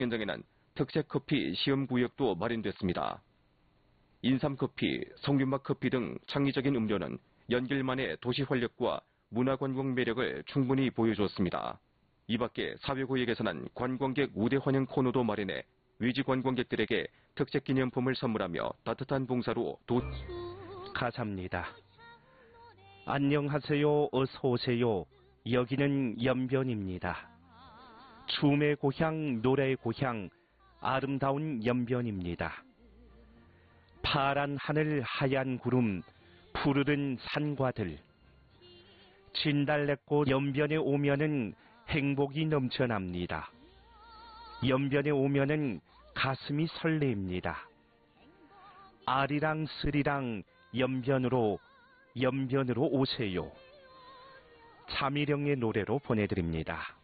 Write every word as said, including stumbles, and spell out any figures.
현장에는 특색 커피 시험 구역도 마련됐습니다. 인삼커피, 석륜맛커피 등 창의적인 음료는 연길만의 도시 활력과 문화관광 매력을 충분히 보여줬습니다. 이 밖에 사회구역에서는 관광객 우대 환영 코너도 마련해 외지 관광객들에게 특색 기념품을 선물하며 따뜻한 봉사로 도... 가사입니다. 안녕하세요. 어서 오세요. 여기는 연변입니다. 춤의 고향, 노래의 고향, 아름다운 연변입니다. 파란 하늘, 하얀 구름, 푸르른 산과들. 진달래꽃 연변에 오면은 행복이 넘쳐납니다. 연변에 오면은 가슴이 설레입니다. 아리랑 스리랑 연변으로 연변으로 오세요. 차미령의 노래로 보내드립니다.